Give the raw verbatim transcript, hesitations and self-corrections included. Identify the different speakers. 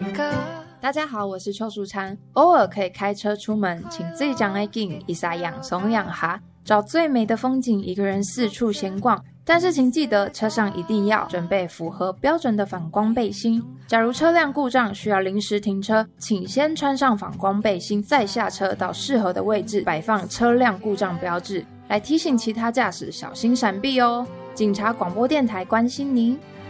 Speaker 1: 大家好，我是邱淑婵。偶尔可以开车出门，请自己将爱紧一撒养松养哈，找最美的风景，一个人四处闲逛。但是请记得，车上一定要准备符合标准的反光背心。假如车辆故障需要临时停车，请先穿上反光背心，再下车到适合的位置摆放车辆故障标志，来提醒其他驾驶小心闪避哦。警察广播电台关心您。